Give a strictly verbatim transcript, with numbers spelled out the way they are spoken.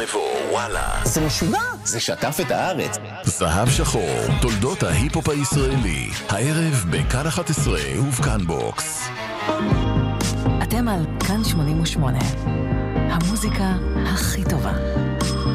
מבוא, וואלה. זה משונה, זה שטף את הארץ. זהב שחור, תולדות ההיפ-הופ הישראלי. הערב בכאן אחת עשרה ובכאן בוקס. אתם על כאן שמונים ושמונה. המוזיקה הכי טובה.